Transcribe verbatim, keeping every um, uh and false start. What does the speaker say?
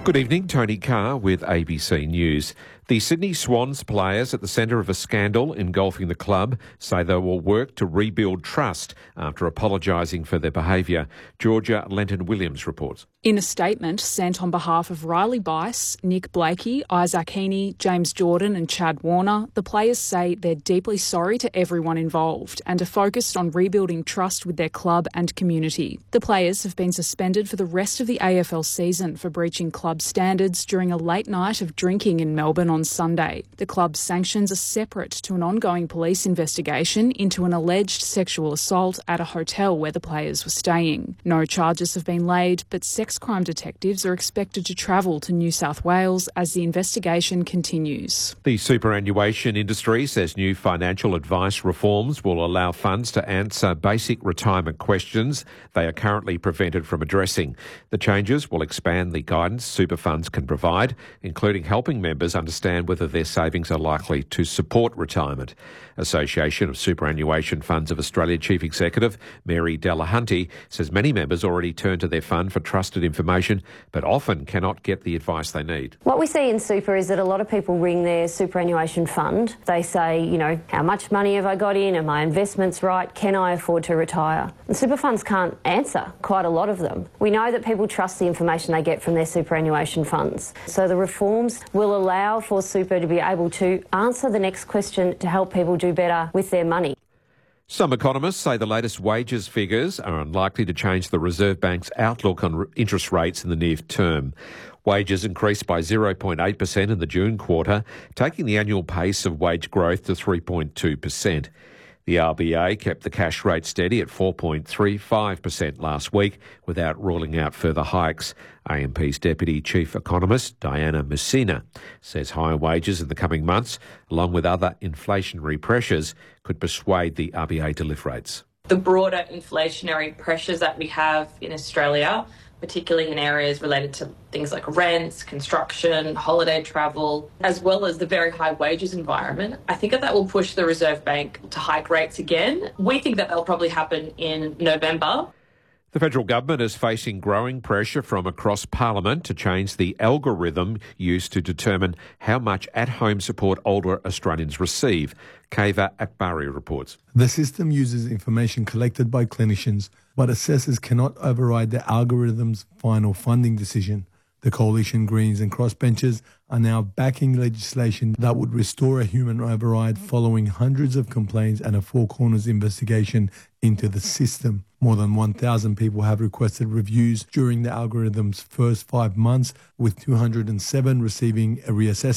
Good evening, Tony Carr with A B C News. The Sydney Swans players at the centre of a scandal engulfing the club say they will work to rebuild trust after apologising for their behaviour. Georgia Lenton-Williams reports. In a statement sent on behalf of Riley Bice, Nick Blakey, Isaac Heaney, James Jordan and Chad Warner, the players say they're deeply sorry to everyone involved and are focused on rebuilding trust with their club and community. The players have been suspended for the rest of the A F L season for breaching club standards during a late night of drinking in Melbourne on Sunday. The club's sanctions are separate to an ongoing police investigation into an alleged sexual assault at a hotel where the players were staying. No charges have been laid, but sex crime detectives are expected to travel to New South Wales as the investigation continues. The superannuation industry says new financial advice reforms will allow funds to answer basic retirement questions they are currently prevented from addressing. The changes will expand the guidance super funds can provide, including helping members understand whether their savings are likely to support retirement. Association of Superannuation Funds of Australia Chief Executive Mary Delahunty says many members already turn to their fund for trusted information, but often cannot get the advice they need. What we see in super is that a lot of people ring their superannuation fund. They say, you know, how much money have I got in? Are my investments right? Can I afford to retire? And super funds can't answer quite a lot of them. We know that people trust the information they get from their superannuation funds. So the reforms will allow for super to be able to answer the next question to help people do better with their money. Some economists say the latest wages figures are unlikely to change the Reserve Bank's outlook on interest rates in the near term. Wages increased by zero point eight percent in the June quarter, taking the annual pace of wage growth to three point two percent. The R B A kept the cash rate steady at four point three five percent last week without ruling out further hikes. A M P's Deputy Chief Economist, Diana Messina, says higher wages in the coming months, along with other inflationary pressures, could persuade the R B A to lift rates. The broader inflationary pressures that we have in Australia, particularly in areas related to things like rents, construction, holiday travel, as well as the very high wages environment, I think that that will push the Reserve Bank to hike rates again. We think that that'll probably happen in November. The federal government is facing growing pressure from across Parliament to change the algorithm used to determine how much at-home support older Australians receive. Kava Akbari reports. The system uses information collected by clinicians, but assessors cannot override the algorithm's final funding decision. The Coalition Greens and Crossbenchers are now backing legislation that would restore a human override following hundreds of complaints and a Four Corners investigation into the system. More than one thousand people have requested reviews during the algorithm's first five months, with two hundred seven receiving a reassessment